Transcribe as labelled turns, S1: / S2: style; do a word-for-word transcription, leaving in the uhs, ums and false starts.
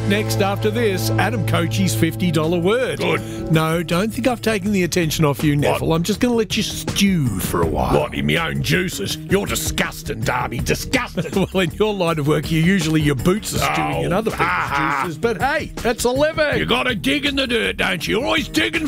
S1: next after this. Adam Cochie's fifty dollar word.
S2: Good.
S1: No, don't think I've taken the attention off you, Neville. I'm just going to let you stew for a while.
S2: What, in my own juices? You're disgusting, Darby. Disgusting.
S1: Well, in your line of work, you usually your boots are stewing
S2: Oh,
S1: in other people's
S2: ha, ha.
S1: juices. But hey, that's eleven.
S2: You got to dig in the dirt, don't you? You're always digging